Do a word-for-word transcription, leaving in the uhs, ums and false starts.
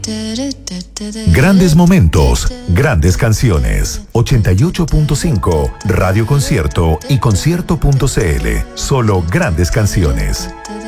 Grandes momentos, grandes canciones. ochenta y ocho punto cinco, Radio Concierto y concierto punto c l. Solo grandes canciones.